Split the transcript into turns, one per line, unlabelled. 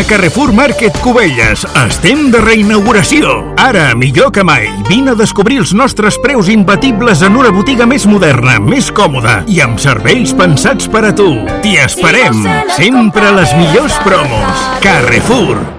Carrefour Market Cubelles. Estem de reinauguració. Ara, millor que mai, vine a descobrir els nostres preus imbatibles en una botiga més moderna, més còmoda i amb serveis pensats per a tu. T'hi esperem. Sempre les millors promos. Carrefour.